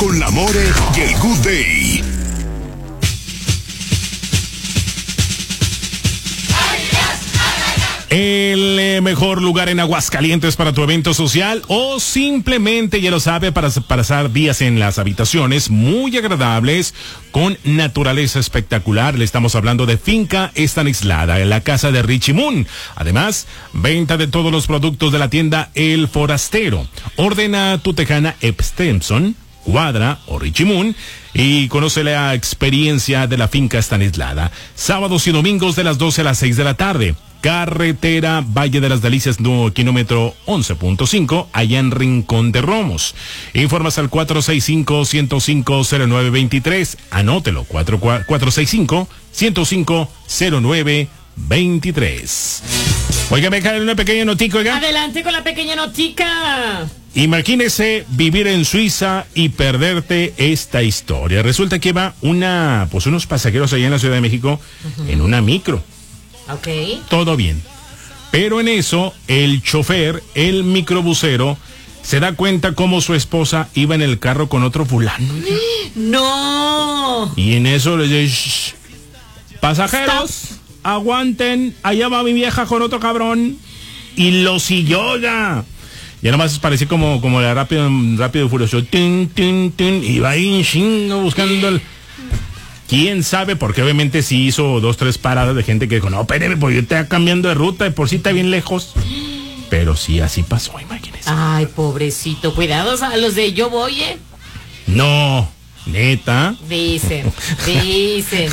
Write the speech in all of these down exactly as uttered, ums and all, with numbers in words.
con la More y el Good Day. El eh, mejor lugar en Aguascalientes para tu evento social o simplemente, ya lo sabe, para pasar días en las habitaciones muy agradables con naturaleza espectacular. Le estamos hablando de Finca Estanislada, en la casa de Richie Moon. Además, venta de todos los productos de la tienda El Forastero. Ordena tu tejana Epstemson, Cuadra o Richie Moon y conoce la experiencia de la Finca Estanislada. Sábados y domingos de las doce a las seis de la tarde. Carretera Valle de las Delicias, no, kilómetro once punto cinco, allá en Rincón de Romos. Informas al cuatro seis cinco, uno cero cinco, cero nueve dos tres. Anótelo, cuatro seis cinco, uno cero cinco, cero nueve dos tres. Oiga, me cae una pequeña notica, oiga. Adelante con la pequeña notica. Imagínese vivir en Suiza y perderte esta historia. Resulta que va una, pues unos pasajeros allá en la Ciudad de México, uh-huh, en una micro. Ok. Todo bien. Pero en eso, el chofer, el microbusero, se da cuenta cómo su esposa iba en el carro con otro fulano. ¡No! Y en eso le dice, pasajeros, Stop. aguanten, allá va mi vieja con otro cabrón. Y lo siguió ya. Ya nomás parecía como, como la rápido, rápido y furioso. Tin, tin, tin, y va ahí en chingo buscando el... ¿Quién sabe? Porque obviamente sí hizo dos, tres paradas de gente que dijo, no, espéreme, porque yo estoy cambiando de ruta, de por sí está bien lejos. Pero sí, así pasó, imagínese. Ay, pobrecito, cuidados a los de yo voy, ¿eh? No, neta. Dicen, dicen.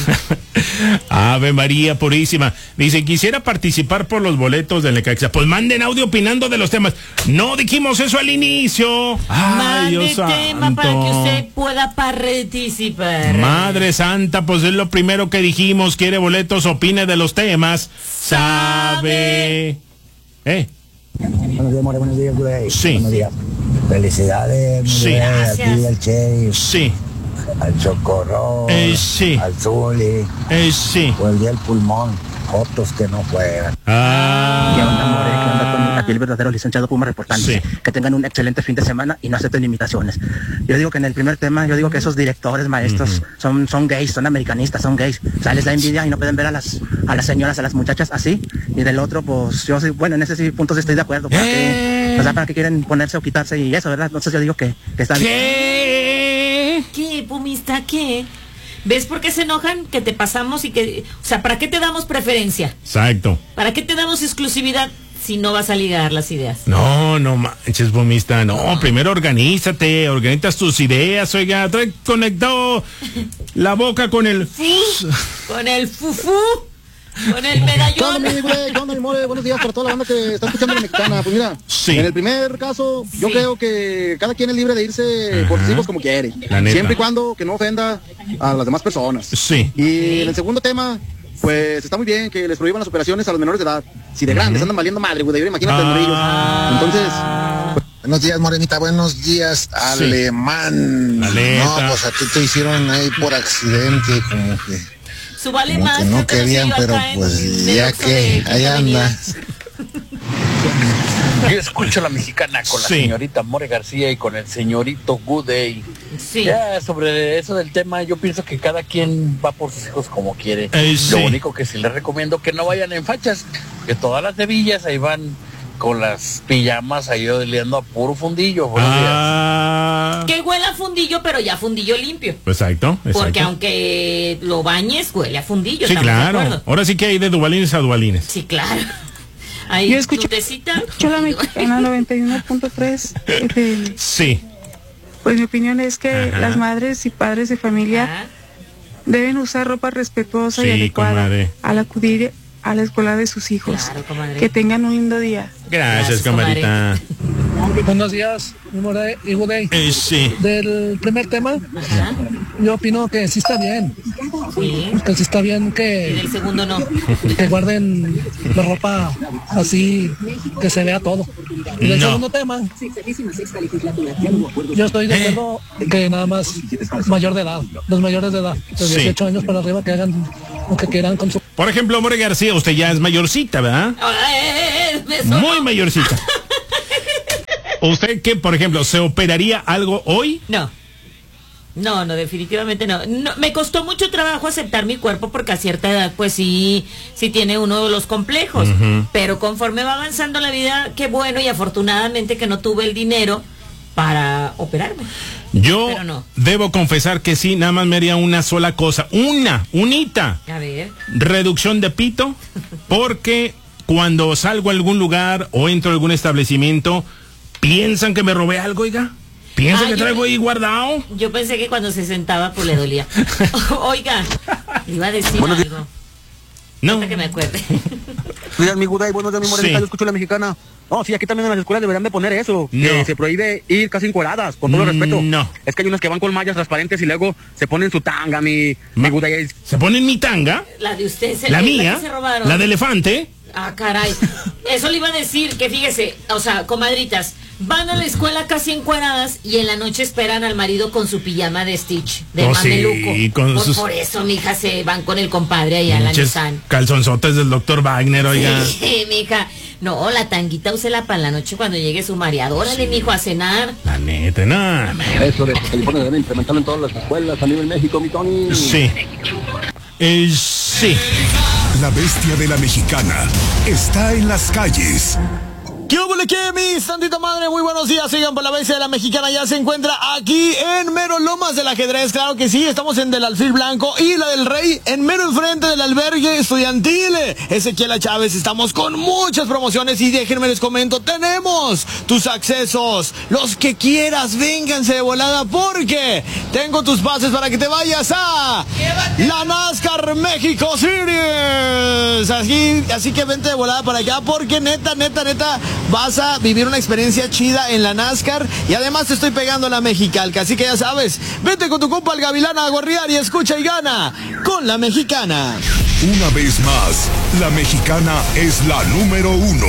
Ave María Purísima. Dice, quisiera participar por los boletos del Necaxa. Pues manden audio opinando de los temas. No dijimos eso al inicio. Ay, Mande Dios tema santo. para que usted pueda participar. Madre santa, pues es lo primero que dijimos. Quiere boletos, opine de los temas. Sabe. ¿Eh? Buenos días, More, buenos días, Gray. Sí. Buenos días. Felicidades, sí. A ti, al Che. Sí. Al Chocorrón, eh, sí. al Zuli, eh, sí. o el día del pulmón, otros que no juegan. Ah. ¿Qué onda, More? ¿Qué onda con aquí el verdadero licenciado Puma reportando? Sí. Que tengan un excelente fin de semana y no acepten imitaciones. Yo digo que en el primer tema, yo digo que esos directores, maestros, uh-huh, son, son gays, son americanistas, son gays. O sea, les da envidia y no pueden ver a las, a las señoras, a las muchachas así. Y del otro, pues, yo sí, bueno, en ese sí, punto sí estoy de acuerdo. ¿Para ¿Eh? qué, o sea, para qué quieren ponerse o quitarse y eso, ¿verdad? Entonces yo digo que, que están... ¿Qué? ¿Qué, Pumista, qué? ¿Ves por qué se enojan? Que te pasamos y que... O sea, ¿para qué te damos preferencia? Exacto. ¿Para qué te damos exclusividad si no vas a ligar las ideas? No, no manches, Bomista. No, primero organízate, organizas tus ideas, oiga. Trae conectado la boca con el... Con el fufú. Con el medallón. ¿Qué onda, mi güey? ¿Qué onda, mi More? Buenos días para toda la banda que está escuchando la mexicana. Pues mira, sí, en el primer caso, yo sí, creo que cada quien es libre de irse, ajá, por sus hijos como quiere. Siempre y cuando que no ofenda a las demás personas. Sí. Y sí, en el segundo tema, pues está muy bien que les prohíban las operaciones a los menores de edad. Si de grandes, uh-huh, andan valiendo madre, güey. Imagínate, ah, morillos. Entonces... Pues, buenos días, Morenita, buenos días, sí, Alemán. No, pues a ti te hicieron ahí por accidente, como que... Su vale como más que no querían, pero pues ya que ahí anda. Yo escucho a la mexicana con la sí, señorita More García y con el señorito Good Day. Sí. Ya sobre eso del tema, yo pienso que cada quien va por sus hijos como quiere. Eh, sí. Lo único que sí les recomiendo que no vayan en fachas, que todas las de Villas ahí van con las pijamas ahí oliendo a puro fundillo. Buenos ah. días. Que huela a fundillo, pero ya fundillo limpio. Exacto, exacto. Porque aunque lo bañes, huele a fundillo. Sí, claro. Ahora sí que hay de dubalines a dubalines. Sí, claro. Ahí yo escucho, tecita. Yo la mexicana noventa y uno punto tres. Sí. Pues mi opinión es que, ajá, las madres y padres de familia, ajá, deben usar ropa respetuosa, sí, y adecuada, comadre, al acudir a la escuela de sus hijos. Claro, comadre. Que tengan un lindo día. Gracias, comadrita. Buenos días, hijo de eh, sí. Del primer tema, ajá, yo opino que sí está bien. Sí. Que sí está bien que... Y del segundo no. Que guarden la ropa así, que se vea todo. Y del no. segundo tema, yo estoy de acuerdo eh. que nada más mayor de edad, los mayores de edad, de dieciocho sí, años para arriba, que hagan lo que quieran con su... Por ejemplo, More García, usted ya es mayorcita, ¿verdad? Muy mayorcita. ¿Usted qué, por ejemplo, se operaría algo hoy? No. No, no, definitivamente no. no. Me costó mucho trabajo aceptar mi cuerpo porque a cierta edad, pues sí, sí tiene uno de los complejos. Uh-huh. Pero conforme va avanzando la vida, qué bueno y afortunadamente que no tuve el dinero para operarme. Yo no. debo confesar que sí, nada más me haría una sola cosa. Una, unita. A ver. Reducción de pito, porque cuando salgo a algún lugar o entro a algún establecimiento, piensan que me robé algo, oiga. ¿Piensa ah, que traigo ahí guardado? Yo pensé que cuando se sentaba pues le dolía. Oiga, iba a decir buenos algo. No. Hasta que me acuerde. Buenos días, mi Guday, buenos días, mi morenita, sí. Yo escucho la mexicana. No, sí, aquí también en las escuelas deberían de poner eso. No. Que se prohíbe ir casi encueradas, con todo mm, respeto. No. Es que hay unas que van con mallas transparentes y luego se ponen su tanga, mi, mi Guday. ¿Se ponen mi tanga? La de usted. Se, la mía. La, que se robaron. La de elefante. Ah, caray. Eso le iba a decir, que fíjese, o sea, comadritas, van a la escuela casi encueradas y en la noche esperan al marido con su pijama de Stitch, de oh, mameluco. Sí, con por, sus... por eso, mija, se van con el compadre allá a la Nissan. Calzonzotes del doctor Wagner, oiga. Sí, mija. No, la tanguita úsela para la noche cuando llegue su mareador. Órale, mijo, a cenar. La neta, nada. Eso de California deben implementarlo en todas las escuelas a nivel México, mi Tony. Sí. Eh, sí. La bestia de la mexicana está en las calles. ¿Qué hubo, qué, mi santita madre? Muy buenos días, sigan por la bestia de la mexicana. Ya se encuentra aquí en mero Lomas del Ajedrez. Claro que sí, estamos en Del Alfil Blanco y la del Rey, en mero enfrente del albergue estudiantil Ezequiela Chávez. Estamos con muchas promociones y déjenme les comento, tenemos tus accesos, los que quieras, vénganse de volada porque tengo tus pases para que te vayas a la NASCAR México Series. Así, así que vente de volada para acá porque neta, neta, neta, vas a vivir una experiencia chida en la NASCAR y además te estoy pegando la Mexicalca, así que ya sabes, vete con tu compa el Gavilán a gorrear y escucha y gana con la Mexicana. Una vez más, la Mexicana es la número uno.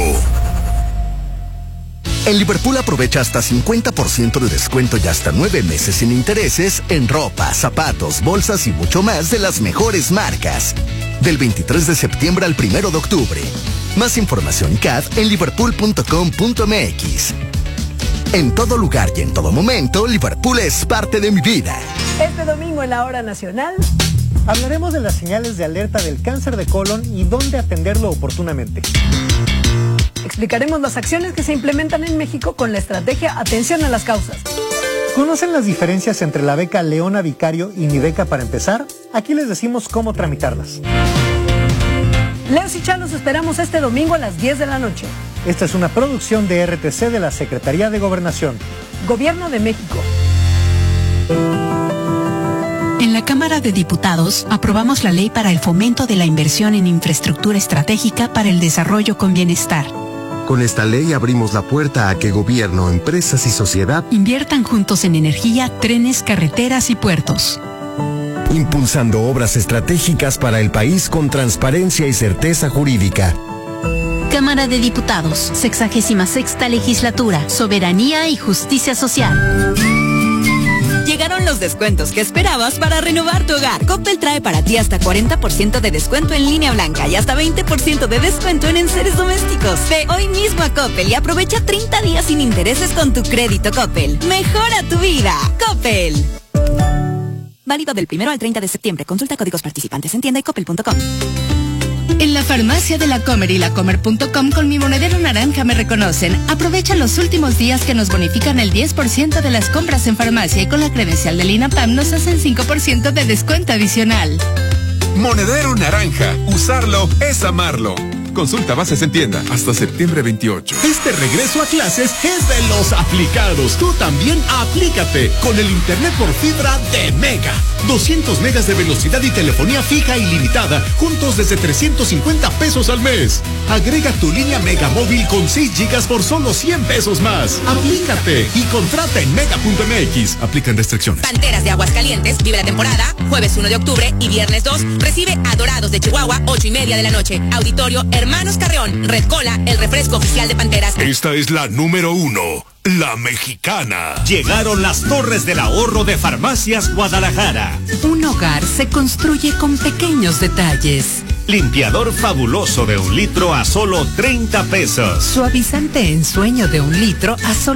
En Liverpool aprovecha hasta cincuenta por ciento de descuento y hasta nueve meses sin intereses en ropa, zapatos, bolsas y mucho más de las mejores marcas. Del veintitrés de septiembre al primero de octubre. Más información C A D en liverpool punto com punto m x. En todo lugar y en todo momento, Liverpool es parte de mi vida. Este domingo en la Hora Nacional hablaremos de las señales de alerta del cáncer de colon y dónde atenderlo oportunamente. Explicaremos las acciones que se implementan en México con la estrategia Atención a las Causas. ¿Conocen las diferencias entre la beca Leona Vicario y mi beca para empezar? Aquí les decimos cómo tramitarlas. Leos y Chalos esperamos este domingo a las diez de la noche. Esta es una producción de R T C de la Secretaría de Gobernación. Gobierno de México. En la Cámara de Diputados aprobamos la ley para el fomento de la inversión en infraestructura estratégica para el desarrollo con bienestar. Con esta ley abrimos la puerta a que gobierno, empresas y sociedad inviertan juntos en energía, trenes, carreteras y puertos. Impulsando obras estratégicas para el país con transparencia y certeza jurídica. Cámara de Diputados, sexagésima sexta legislatura, soberanía y justicia social. Llegaron los descuentos que esperabas para renovar tu hogar. Coppel trae para ti hasta cuarenta por ciento de descuento en línea blanca y hasta veinte por ciento de descuento en enseres domésticos. Ve hoy mismo a Coppel y aprovecha treinta días sin intereses con tu crédito Coppel. Mejora tu vida. Coppel. Válido del primero al treinta de septiembre. Consulta códigos participantes en tienda y coppel punto com. En la farmacia de la Comer y la Comer punto com con mi monedero naranja me reconocen. Aprovecha los últimos días que nos bonifican el diez por ciento de las compras en farmacia y con la credencial del INAPAM nos hacen cinco por ciento de descuento adicional. Monedero naranja. Usarlo es amarlo. Consulta bases en tienda hasta septiembre veintiocho. Este regreso a clases es de los aplicados. Tú también aplícate con el internet por fibra de Mega. doscientos megas de velocidad y telefonía fija ilimitada, juntos desde trescientos cincuenta pesos al mes. Agrega tu línea Mega móvil con seis gigas por solo cien pesos más. Aplícate y contrata en mega punto m x. Aplican restricciones. Panteras de Aguascalientes vive la temporada. Jueves uno de octubre y viernes dos recibe a Dorados de Chihuahua, ocho y media de la noche. Auditorio Hermanos Carreón, Red Cola, el refresco oficial de Panteras. Esta es la número uno, la Mexicana. Llegaron las Torres del Ahorro de Farmacias Guadalajara. Un hogar se construye con pequeños detalles. Limpiador fabuloso de un litro a solo treinta pesos. Suavizante en sueño de un litro a solo